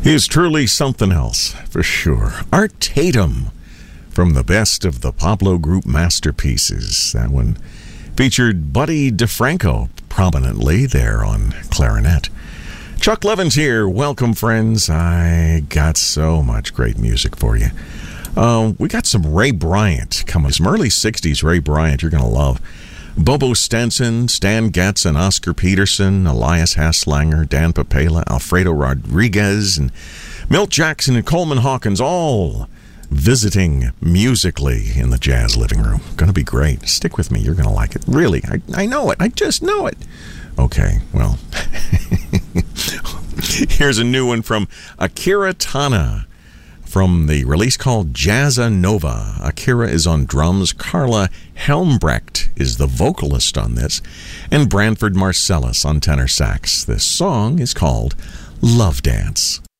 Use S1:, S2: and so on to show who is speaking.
S1: He's truly something else, for sure. Art Tatum, from the best of the Pablo Group masterpieces. That one featured Buddy DeFranco prominently there on clarinet. Chuck Levin's here. Welcome, friends. I got so much great music for you. We got some Ray Bryant coming. Some early 60s Ray Bryant you're going to love. Bobo Stenson, Stan Getz, and Oscar Peterson, Elias Haslanger, Dan Papela, Alfredo Rodriguez, and Milt Jackson and Coleman Hawkins all visiting musically in the Jazz Living Room. Going to be great. Stick with me. You're going to like it. Really, I know it. I just know it. Okay, well, here's a new one from Akira Tana from the release called Jazza Nova. Akira is on drums, Carla Helmbrecht is the vocalist on this, and Branford Marcellus on tenor sax. This song is called Love Dance.